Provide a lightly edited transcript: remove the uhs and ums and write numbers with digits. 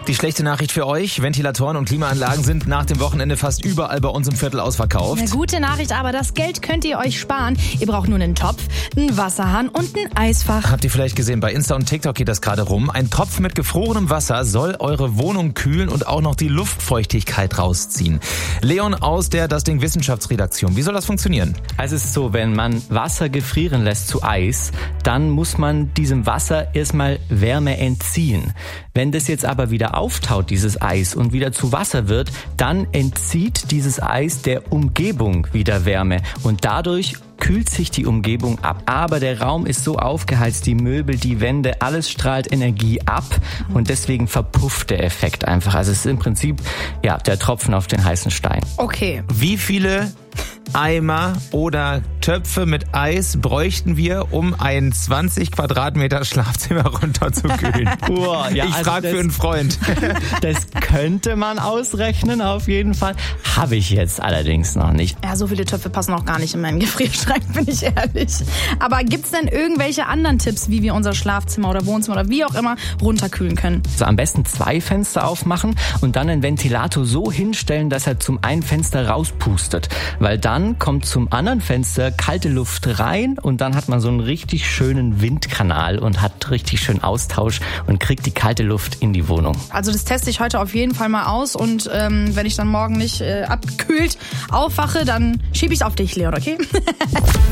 Die schlechte Nachricht für euch, Ventilatoren und Klimaanlagen sind nach dem Wochenende fast überall bei uns im Viertel ausverkauft. Eine gute Nachricht, aber das Geld könnt ihr euch sparen. Ihr braucht nur einen Topf, einen Wasserhahn und ein Eisfach. Habt ihr vielleicht gesehen, bei Insta und TikTok geht das gerade rum. Ein Topf mit gefrorenem Wasser soll eure Wohnung kühlen und auch noch die Luftfeuchtigkeit rausziehen. Leon aus der Das Ding Wissenschaftsredaktion. Wie soll das funktionieren? Also es ist so, wenn man Wasser gefrieren lässt zu Eis, dann muss man diesem Wasser erstmal Wärme entziehen. Wenn das jetzt aber wieder auftaut, dieses Eis, und wieder zu Wasser wird, dann entzieht dieses Eis der Umgebung wieder Wärme und dadurch kühlt sich die Umgebung ab. Aber der Raum ist so aufgeheizt, die Möbel, die Wände, alles strahlt Energie ab und deswegen verpufft der Effekt einfach. Also es ist im Prinzip der Tropfen auf den heißen Stein. Okay. Wie viele Eimer oder Töpfe mit Eis bräuchten wir, um ein 20 Quadratmeter Schlafzimmer runterzukühlen? Ich frage für einen Freund. Das könnte man ausrechnen, auf jeden Fall. Habe ich jetzt allerdings noch nicht. Ja, so viele Töpfe passen auch gar nicht in meinen Gefrierschrank, bin ich ehrlich. Aber gibt's denn irgendwelche anderen Tipps, wie wir unser Schlafzimmer oder Wohnzimmer oder wie auch immer runterkühlen können? Also am besten 2 Fenster aufmachen und dann den Ventilator so hinstellen, dass er zum einen Fenster rauspustet. Weil dann kommt zum anderen Fenster kalte Luft rein und dann hat man so einen richtig schönen Windkanal und hat richtig schön Austausch und kriegt die kalte Luft in die Wohnung. Also das teste ich heute auf jeden Fall mal aus und wenn ich dann morgen nicht abgekühlt aufwache, dann schiebe ich es auf dich, Leon, okay?